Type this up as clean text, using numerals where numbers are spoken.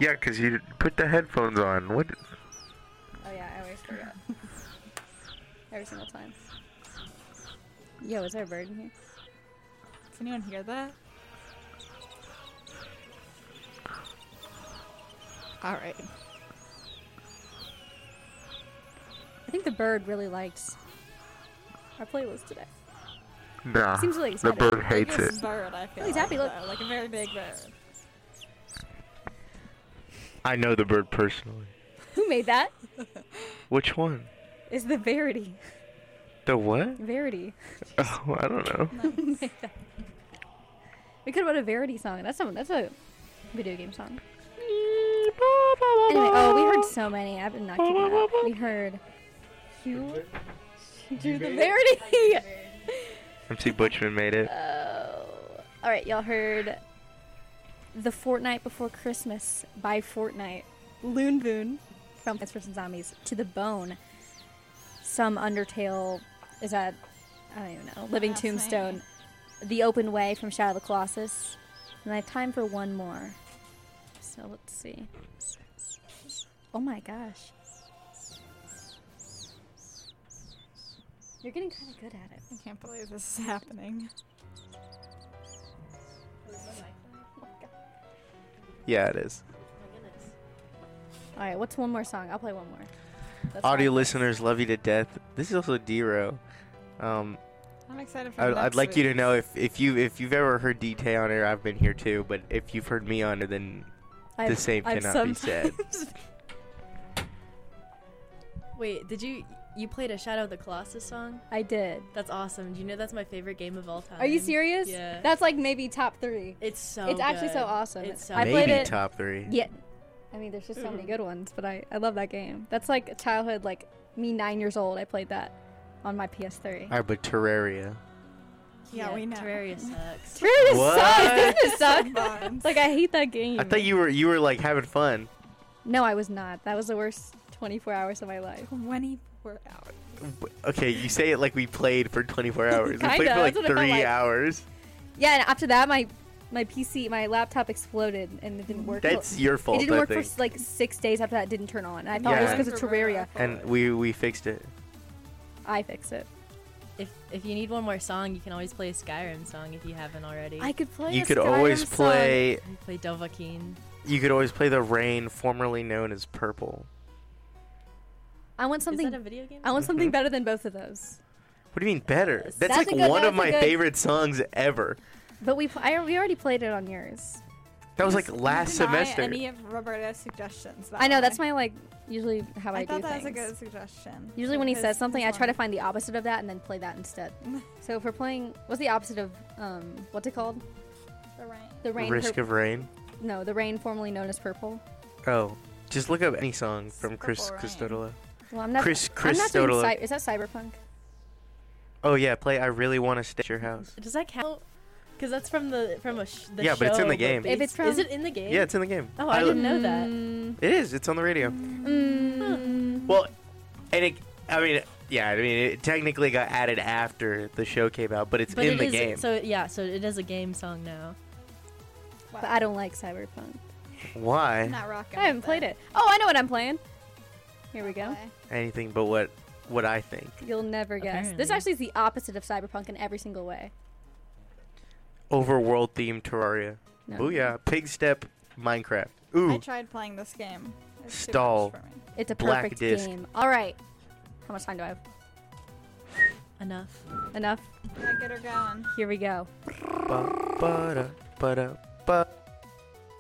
Yeah, because you put the headphones on. What? Oh yeah, I always forget. Every single time. Yo, is there a bird in here? Does anyone hear that? All right. I think the bird really likes our playlist today. Nah. Seems really The excited. bird hates it. Biggest bird, I feel he's like, happy, look. though, like a very big bird. I know the bird personally. Who made that? Which one? Is the Verity. The what? Verity. Oh, I don't know. Who made that? We could have wrote a Verity song. That's a video game song. Anyway, oh, we heard so many. I've been not keeping up. We heard Hugh do the Verity. MC Butchman made it. All right, y'all heard The Fortnight Before Christmas by Fortnite. Loon Boon from Plants vs. Zombies to the Bone. Some Undertale, is that, I don't even know, Living Last Tombstone. name. The Open Way from Shadow of the Colossus. And I have time for one more. So let's see. Oh my gosh. You're getting kind of good at it. I can't believe this is happening. Yeah, it is. All right, what's one more song? I'll play one more. That's Audio fine. listeners love you to death. This is also D-Ro. I'm excited for I'd next like you to week. know if you've ever heard DT on it, I've been here too. But if you've heard me on it, then the same I've cannot be said. Wait, did you played a Shadow of the Colossus song? I did. That's awesome. Do you know that's my favorite game of all time? Are you serious? Yeah. That's like maybe top 3. It's so It's actually good. so awesome. It's so I good. played Maybe it. top 3. Yeah. I mean, there's just so many good ones, but I love that game. That's like childhood, like me 9 years old. I played that on my PS3. Alright, but Terraria. Yeah, we know. Terraria sucks. Terraria What? sucks. Doesn't it suck? Buns. Like I hate that game. I thought you were like having fun. No, I was not. That was the worst 24 hours of my life. 24 hours. Okay, you say it like we played for 24 hours. We Kinda, played for like that's what it felt 3 like. hours. Yeah, and after that, my PC, my laptop exploded and it didn't work. That's your fault, It didn't I work think. for like 6 days after that. It didn't turn on. And I thought it was Yeah. because of Terraria. And we fixed it. I fixed it. If you need one more song, you can always play a Skyrim song if you haven't already. I could play. You a could Skyrim always song. play. You play Dovahkiin. You could always play the rain, formerly known as Purple. I want something. Is that a video game? I want something Mhm. better than both of those. What do you mean better? That's That's, a like good- one that's of a my good- favorite songs ever. But we already played it on yours. That was like You last deny semester. any of Roberta's suggestions. by I know the that's way. my like usually how I, I do thought that things. was a good suggestion. Usually when he because says something, I he's try to one- find the opposite of that and then play that instead. So if we're playing, what's the opposite of what's it called? The rain. The rain. Risk of Rain. No, the rain formerly known as purple. Oh, just look up any song from Purple Chris Rain. Christodola. Well, I'm not. Chris I'm not doing Christodola. is that cyberpunk? Oh yeah, play I Really Want to Stay at Your House. Does that count? Because that's from the the Yeah, show. but it's in the game. If it's from- is it in the game? Yeah, it's in the game. Oh, I didn't know that. It is. It's on the radio. Well, and it technically got added after the show came out, but it's But in it the is- game. So yeah, so it is a game song now. But I don't like cyberpunk. Why? Not rocking. I haven't played it. Oh, I know what I'm playing. Here we go. Anything but what I think. You'll never guess. This Apparently. actually is the opposite of cyberpunk in every single way. Overworld themed Terraria. No. Booyah. Pig Step Minecraft. I Ooh. tried playing this game. It's too Stall. much for me. It's a Black perfect disc. game. All right. How much time do I have? Enough. Enough. Yeah, get her going. Here we go. Ba, ba, da, ba, da, ba.